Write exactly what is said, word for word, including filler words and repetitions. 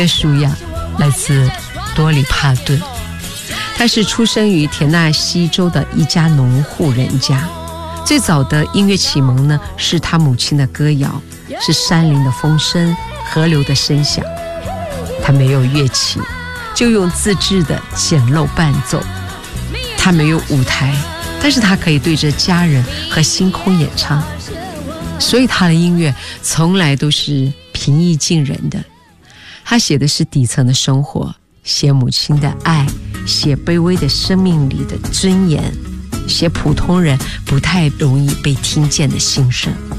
舒亚来自多里帕顿，他是出生于田纳西州的一家农户人家。最早的音乐启蒙呢，是他母亲的歌谣，是山林的风声、河流的声响。他没有乐器，就用自制的简陋伴奏。他没有舞台，但是他可以对着家人和星空演唱。所以他的音乐从来都是平易近人的。他写的是底层的生活，写母亲的爱，写卑微的生命里的尊严，写普通人不太容易被听见的心声。